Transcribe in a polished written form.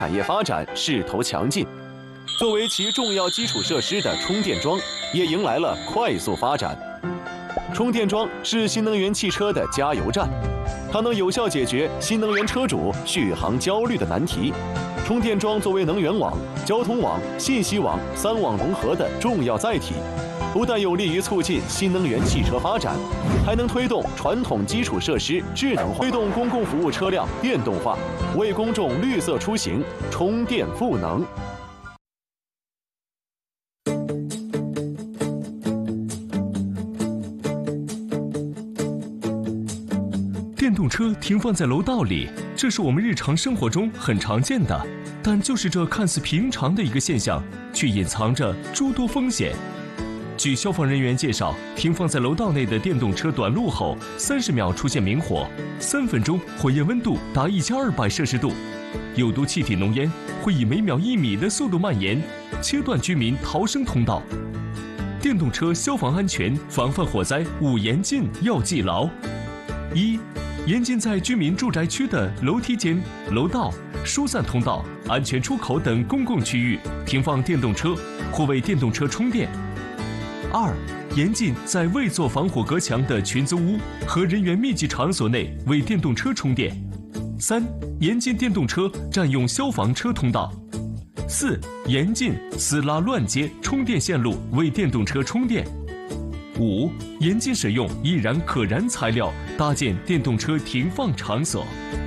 产业发展势头强劲。作为其重要基础设施的充电桩，也迎来了快速发展。充电桩是新能源汽车的加油站，它能有效解决新能源车主续航焦虑的难题。充电桩作为能源网、交通网、信息网3网融合的重要载体，不但有利于促进新能源汽车发展，还能推动传统基础设施智能化，推动公共服务车辆电动化，为公众绿色出行充电赋能。 电动车停放在楼道里，这是我们日常生活中很常见的，但就是这看似平常的一个现象，却隐藏着诸多风险。据消防人员介绍，停放在楼道内的电动车短路后，30秒出现明火，3分钟火焰温度达1200摄氏度，有毒气体浓烟会以每秒1米的速度蔓延，切断居民逃生通道。电动车消防安全防范火灾5严禁要记牢：一、严禁在居民住宅区的楼梯间、楼道、疏散通道、安全出口等公共区域停放电动车或为电动车充电。2、严禁在未做防火隔墙的群租屋和人员密集场所内为电动车充电。3、严禁电动车占用消防车通道。4、严禁私拉乱接充电线路为电动车充电。5、严禁使用易燃可燃材料搭建电动车停放场所。